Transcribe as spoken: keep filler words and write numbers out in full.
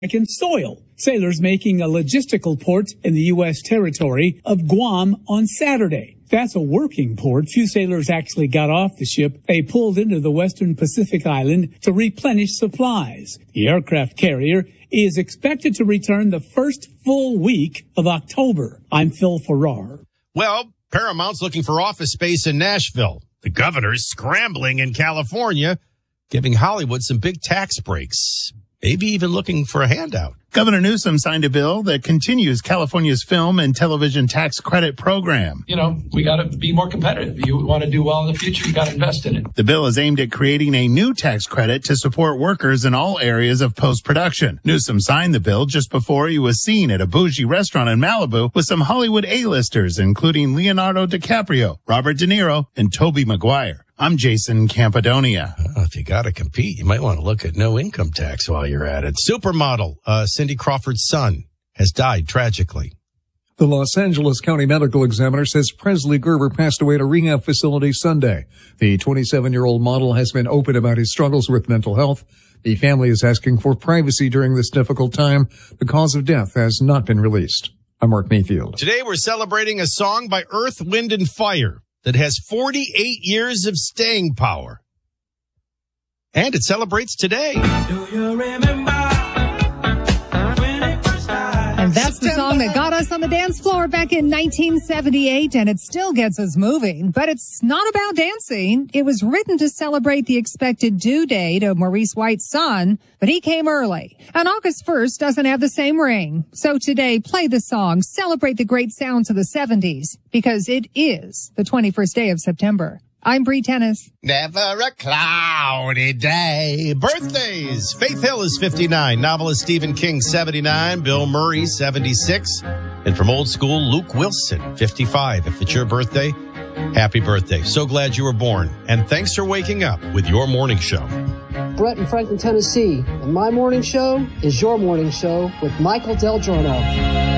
American soil. Sailors making a logistical port in the U S territory of Guam on Saturday. That's a working port. Few sailors actually got off the ship. They pulled into the western Pacific island to replenish supplies. The aircraft carrier is expected to return the first full week of October. I'm Phil Farrar. Well, Paramount's looking for office space in Nashville. The governor's scrambling in California, giving Hollywood some big tax breaks. Maybe even looking for a handout. Governor Newsom signed a bill that continues California's film and television tax credit program. You know, we got to be more competitive. You want to do well in the future, you got to invest in it. The bill is aimed at creating a new tax credit to support workers in all areas of post-production. Newsom signed the bill just before he was seen at a bougie restaurant in Malibu with some Hollywood A-listers, including Leonardo DiCaprio, Robert De Niro, and Tobey Maguire. I'm Jason Campodonia. Uh, if you got to compete, you might want to look at no income tax while you're at it. Supermodel uh, Cindy Crawford's son has died tragically. The Los Angeles County Medical Examiner says Presley Gerber passed away at a rehab facility Sunday. The twenty-seven-year-old model has been open about his struggles with mental health. The family is asking for privacy during this difficult time. The cause of death has not been released. I'm Mark Mayfield. Today we're celebrating a song by Earth, Wind, and Fire that has forty-eight years of staying power. And it celebrates today. Do you remember when it first started? And that's the song that got us on the dance floor back in nineteen seventy-eight, and it still gets us moving. But it's not about dancing. It was written to celebrate the expected due date of Maurice White's son, but he came early. And August first doesn't have the same ring. So today, play the song, celebrate the great sounds of the seventies, because it is the twenty-first day of September. I'm Bree Tennis. Never a cloudy day. Birthdays. Faith Hill is fifty-nine. Novelist Stephen King, seventy-nine. Bill Murray, seventy-six. And from old school, Luke Wilson, fifty-five. If it's your birthday, happy birthday. So glad you were born. And thanks for waking up with your morning show. Brett in Franklin, Tennessee. And my morning show is your morning show with Michael Del Giorno.